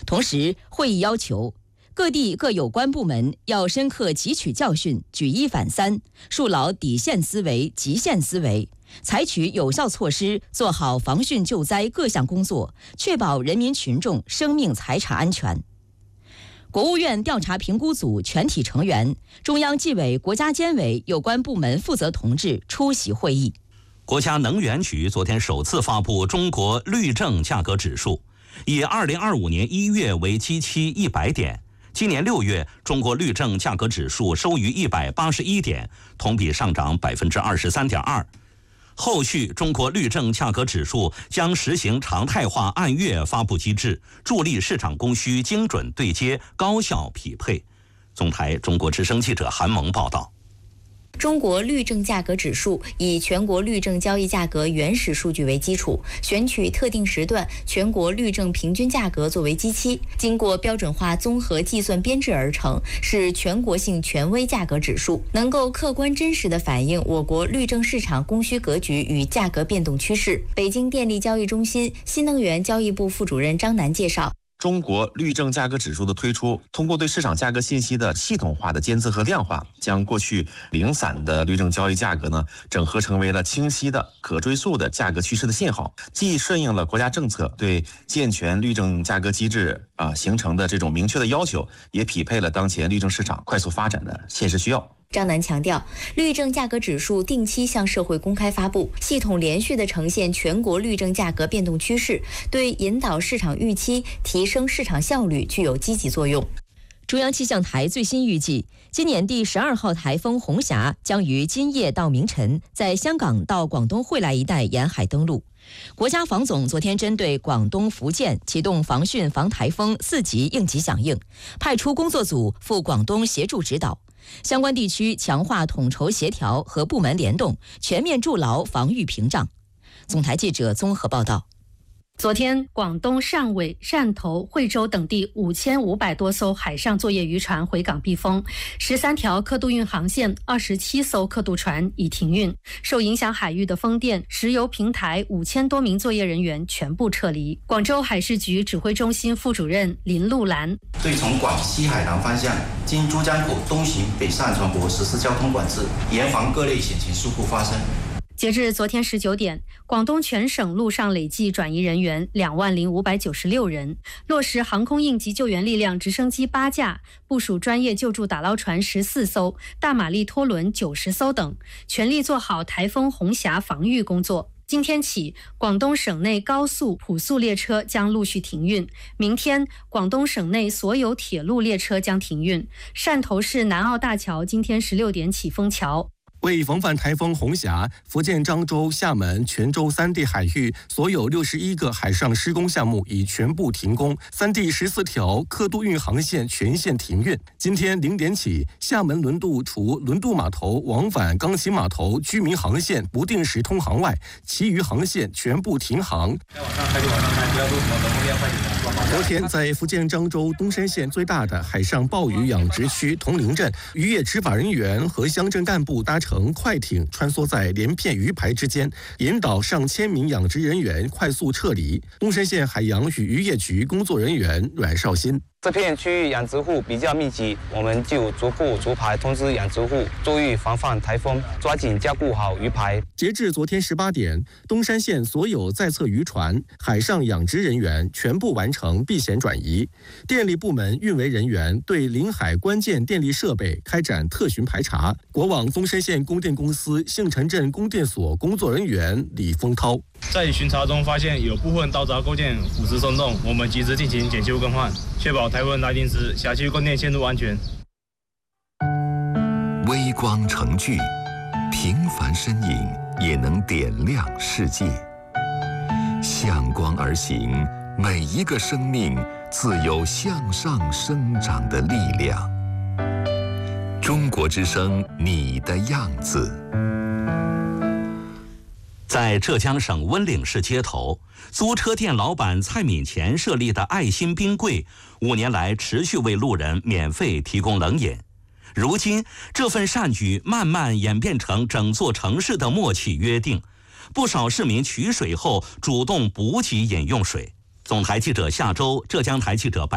同时，会议要求各地各有关部门要深刻汲取教训，举一反三，树牢底线思维、极限思维，采取有效措施，做好防汛救灾各项工作，确保人民群众生命财产安全。国务院调查评估组全体成员、中央纪委国家监委有关部门负责同志出席会议。 国家能源局昨天首次发布中国绿证价格指数，以2025年1月为基期100点。今年6月，中国绿证价格指数收于181点，同比上涨23.2%。后续中国绿证价格指数将实行常态化按月发布机制，助力市场供需精准对接、高效匹配。总台中国之声记者韩萌报道。 中国绿证价格指数以全国绿证交易价格原始数据为基础，选取特定时段全国绿证平均价格作为基期，经过标准化综合计算编制而成，是全国性权威价格指数，能够客观真实地反映我国绿证市场供需格局与价格变动趋势。北京电力交易中心新能源交易部副主任张楠介绍。 中国绿证价格指数的推出，通过对市场价格信息的系统化的监测和量化，将过去零散的绿证交易价格整合成为了清晰的、可追溯的价格趋势的信号，既顺应了国家政策对健全绿证价格机制形成的这种明确的要求，也匹配了当前绿证市场快速发展的现实需要。 张楠强调，绿证价格指数定期向社会公开发布，系统连续地呈现全国绿证价格变动趋势，对引导市场预期、提升市场效率具有积极作用。 中央气象台最新预计，今年第12号台风红霞将于今夜到明晨在香港到广东惠来一带沿海登陆。国家防总昨天针对广东、福建启动防汛防台风4级应急响应，派出工作组赴广东协助指导。相关地区强化统筹协调和部门联动，全面筑牢防御屏障。总台记者综合报道。 昨天，广东汕尾、汕头、惠州等地5500多艘海上作业渔船回港避风，13条客渡运航线、27艘客渡船已停运。受影响海域的风电、石油平台5000多名作业人员全部撤离。广州海事局指挥中心副主任林路兰对从广西海南方向经珠江口东行北上船舶实施交通管制，严防各类险情事故发生。 截至昨天19点，广东全省陆上累计转移人员20596人，落实航空应急救援力量直升机8架，部署专业救助打捞船14艘、大马力拖轮90艘等，全力做好台风红霞防御工作。今天起，广东省内高速、普速列车将陆续停运。明天，广东省内所有铁路列车将停运。汕头市南澳大桥今天16点起封桥。 为防范台风红霞，福建漳州、厦门、泉州3地海域所有61个海上施工项目已全部停工，3地14条客渡运航线全线停运。今天0点起，厦门轮渡除轮渡码头往返钢琴码头居民航线不定时通航外，其余航线全部停航。昨天，在福建漳州东山县最大的海上鲍鱼养殖区铜陵镇，渔业执法人员和乡镇干部搭乘快艇穿梭在连片鱼排之间，引导上千名养殖人员快速撤离。东山县海洋与渔业局工作人员阮绍新。 这片区域养殖户比较密集，我们就逐户逐排通知养殖户注意防范台风，抓紧加固好鱼排。 截至昨天18点，东山县所有在侧渔船、海上养殖人员全部完成避险转移。电力部门运维人员对临海关键电力设备开展特巡排查。国网东山县供电公司杏城镇供电所工作人员李峰涛。 在巡查中发现有部分道闸构件腐蚀松动，我们及时进行检修更换，确保台风来临时辖区供电线路安全。 微光成炬，平凡身影也能点亮世界。向光而行，每一个生命自有向上生长的力量。中国之声，你的样子。 在浙江省温岭市街头，租车店老板蔡敏前设立的爱心冰柜，5年来持续为路人免费提供冷饮。如今，这份善举慢慢演变成整座城市的默契约定，不少市民取水后主动补给饮用水。总台记者夏周，浙江台记者白